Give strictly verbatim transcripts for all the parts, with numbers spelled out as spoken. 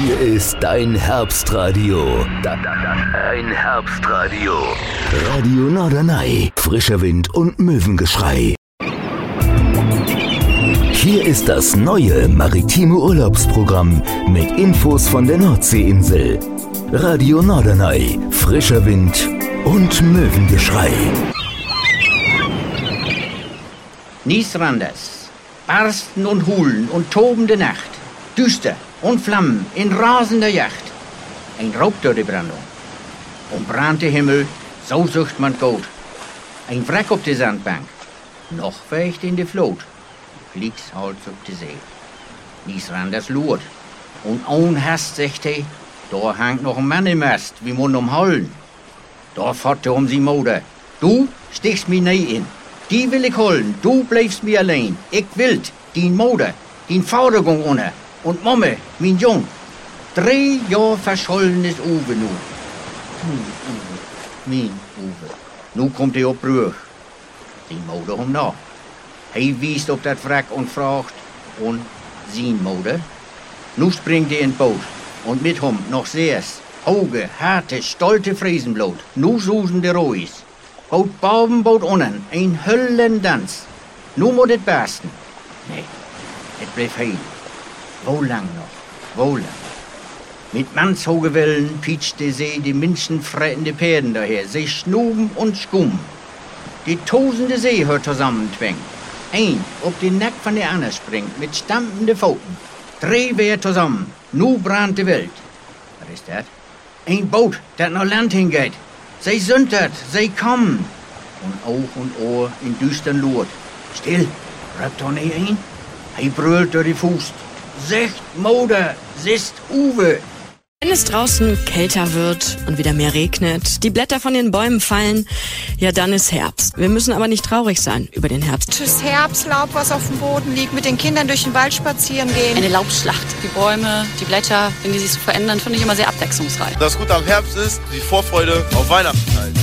Hier ist dein Herbstradio. Da, da, da, dein Herbstradio. Radio Norderney. Frischer Wind und Möwengeschrei. Hier ist das neue maritime Urlaubsprogramm mit Infos von der Nordseeinsel. Radio Norderney. Frischer Wind und Möwengeschrei. Niesranders, Barsten und Hulen und tobende Nacht, düster und Flammen in rasender Yacht. Ein Raub durch die Brandung. Und brannte Himmel, so sucht man Gold. Ein Wrack auf der Sandbank, noch weicht in die Flut. Fliegshals auf die See. Niesranders lurt. Und ohn Hast sagt he, da hangt noch ein Mann im Mast, wie Mund um Hollen. Da fährt er um sie Mutter. Du stichst mi nie in. Die will ich holen, du bleibst mir allein. Ich will din Mutter, din Vatergung unter. Und Momme, mein Jung. Drei Jahr verschollen ist Uwe nu. Hm, Uwe, mein Uwe. Nu kommt er auf Brüch. Die Mutter um nach. Hij wiest op dat wrak und fragt, und sein Mutter? Nu springt er in Boot. Und mit hom noch seers. Hoge, harte, stolte Friesenblut. Nu susen de Rois. Boot boven, boot unnen. Ein Höllendans. Nu moet het barsten. Nee, het bleef heil. Wo lang noch? Wo lang? Mit mannshoge Wellen pietscht de See die menschenfrettende Pferden daher. Sie schnuben und schkummen. Die tosende See hört zusammentwängen. Ein op den Nack von der Anne springt mit stampende Pfoten. Drei wer zusammen. Nu brannt die Welt. Was ist das? Ein Boot, dat nach Land hingeht. Sie sündert, sie kommen. Und Auge und Ohr in düstern Lurt. Still, rückt doch nicht ein. Hij brüllt durch die Fuß. Secht, Mutter, sist Uwe. Wenn es draußen kälter wird und wieder mehr regnet, die Blätter von den Bäumen fallen, ja dann ist Herbst. Wir müssen aber nicht traurig sein über den Herbst. Das Herbstlaub, was auf dem Boden liegt, mit den Kindern durch den Wald spazieren gehen. Eine Laubschlacht. Die Bäume, die Blätter, wenn die sich so verändern, finde ich immer sehr abwechslungsreich. Das Gute am Herbst ist die Vorfreude auf Weihnachten halt.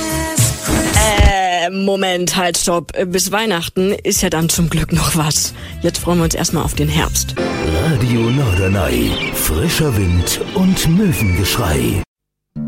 Äh, Moment, halt, stopp. Bis Weihnachten ist ja dann zum Glück noch was. Jetzt freuen wir uns erstmal auf den Herbst. Radio Norderney. Frischer Wind und Möwengeschrei.